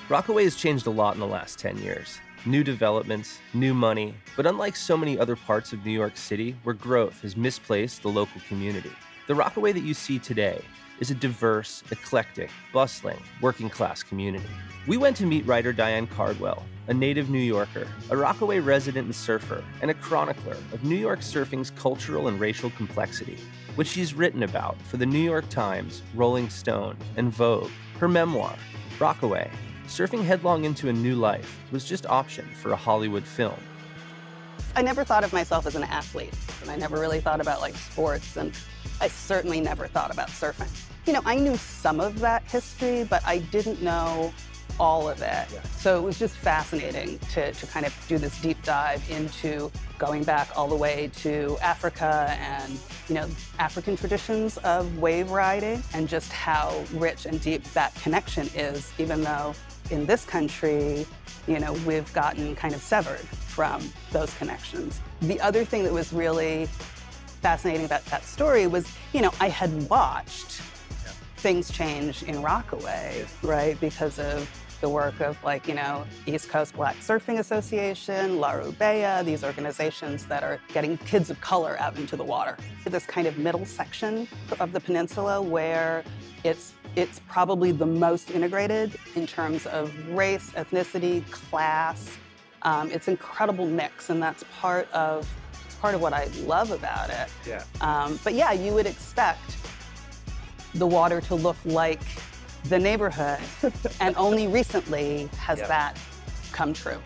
Rockaway has changed a lot in the last 10 years. New developments, new money, but unlike so many other parts of New York City where growth has misplaced the local community, the Rockaway that you see today is a diverse, eclectic, bustling, working-class community. We went to meet writer Diane Cardwell, a native New Yorker, a Rockaway resident and surfer, and a chronicler of New York surfing's cultural and racial complexity, which she's written about for the New York Times, Rolling Stone, and Vogue. Her memoir, Rockaway, Surfing Headlong into a New Life, was just optioned for a Hollywood film. I never thought of myself as an athlete, and I never really thought about sports, and I certainly never thought about surfing. I knew some of that history, but I didn't know all of it. Yeah. So it was just fascinating to kind of do this deep dive into going back all the way to Africa and, African traditions of wave riding and just how rich and deep that connection is, even though in this country, we've gotten kind of severed from those connections. The other thing that was really fascinating about that story was, I had watched things change in Rockaway, right? Because of the work of East Coast Black Surfing Association, La Rubea, these organizations that are getting kids of color out into the water. This kind of middle section of the peninsula where it's probably the most integrated in terms of race, ethnicity, class. It's an incredible mix, and that's part of what I love about it. Yeah. But yeah, you would expect the water to look like the neighborhood, and only recently has that come true.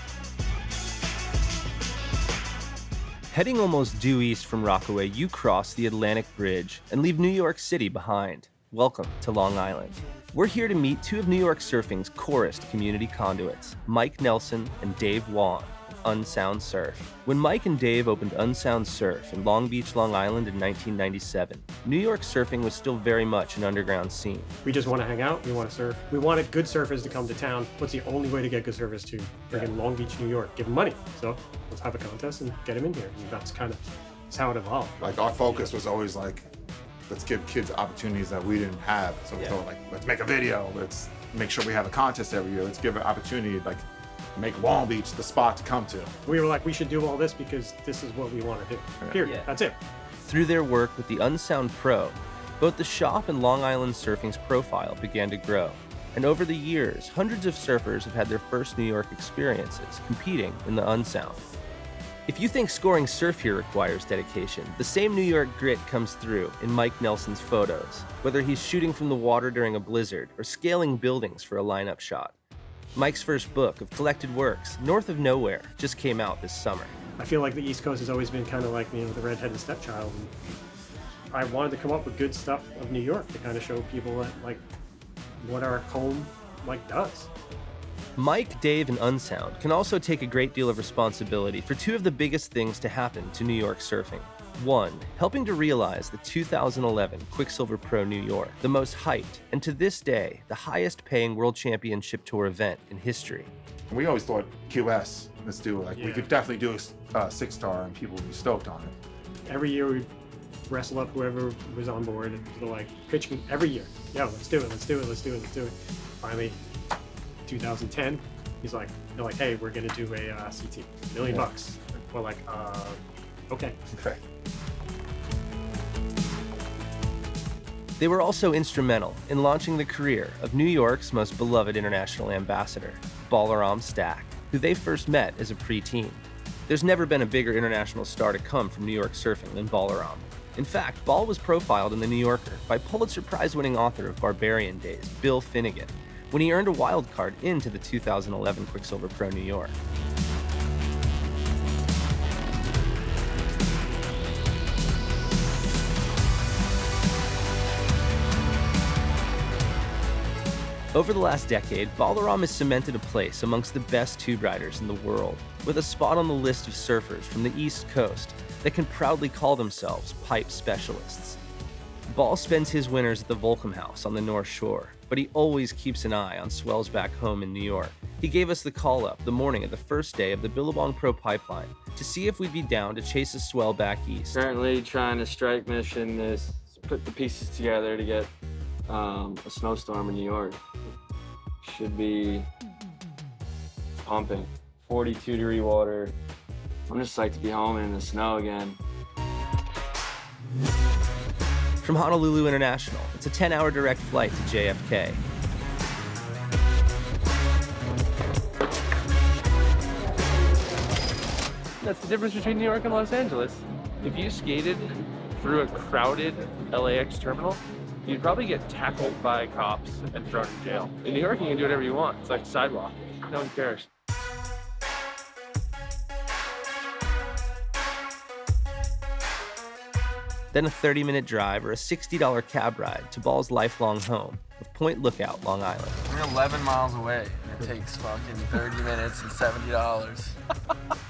Heading almost due east from Rockaway, you cross the Atlantic Bridge and leave New York City behind. Welcome to Long Island. We're here to meet two of New York surfing's chorused community conduits, Mike Nelson and Dave Wong of Unsound Surf. When Mike and Dave opened Unsound Surf in Long Beach, Long Island in 1997, New York surfing was still very much an underground scene. We just want to hang out, we want to surf. We wanted good surfers to come to town. What's the only way to get good surfers to friggin' Long Beach, New York? Give them money. So let's have a contest and get them in here. And that's how it evolved. Our focus was always let's give kids opportunities that we didn't have. So we thought let's make a video, let's make sure we have a contest every year, let's give an opportunity, make Long Beach the spot to come to. We were we should do all this because this is what we want to do, period. Yeah. That's it. Through their work with the Unsound Pro, both the shop and Long Island surfing's profile began to grow. And over the years, hundreds of surfers have had their first New York experiences competing in the Unsound. If you think scoring surf here requires dedication, the same New York grit comes through in Mike Nelson's photos, whether he's shooting from the water during a blizzard or scaling buildings for a lineup shot. Mike's first book of collected works, North of Nowhere, just came out this summer. I feel like the East Coast has always been kind of the redheaded stepchild. And I wanted to come up with good stuff of New York to kind of show people that, what our home does. Mike, Dave, and Unsound can also take a great deal of responsibility for two of the biggest things to happen to New York surfing. One, helping to realize the 2011 Quicksilver Pro New York, the most hyped, and to this day, the highest paying World Championship Tour event in history. We always thought QS, let's do it. We could definitely do a six-star and people would be stoked on it. Every year we wrestle up whoever was on board and they're pitching every year. Yeah, let's do it. Finally, 2010, they're like, hey, we're gonna do a CT, $1 million bucks. We're like, okay. They were also instrumental in launching the career of New York's most beloved international ambassador, Balaram Stack, who they first met as a preteen. There's never been a bigger international star to come from New York surfing than Balaram. In fact, Bal was profiled in The New Yorker by Pulitzer Prize-winning author of Barbarian Days, Bill Finnegan, when he earned a wild card into the 2011 Quicksilver Pro New York. Over the last decade, Balaram has cemented a place amongst the best tube riders in the world, with a spot on the list of surfers from the East Coast that can proudly call themselves pipe specialists. Bal spends his winters at the Volcom House on the North Shore, but he always keeps an eye on swells back home in New York. He gave us the call up the morning of the first day of the Billabong Pro Pipeline to see if we'd be down to chase a swell back east. Currently trying to strike mission is put the pieces together to get a snowstorm in New York. should be pumping. 42-degree water. I'm just psyched to be home in the snow again. From Honolulu International, it's a 10-hour direct flight to JFK. That's the difference between New York and Los Angeles. If you skated through a crowded LAX terminal, you'd probably get tackled by cops and thrown in jail. In New York, you can do whatever you want. It's like a sidewalk. No one cares. Then a 30-minute drive or a $60 cab ride to Ball's lifelong home of Point Lookout, Long Island. We're 11 miles away, and it takes fucking 30 minutes and $70.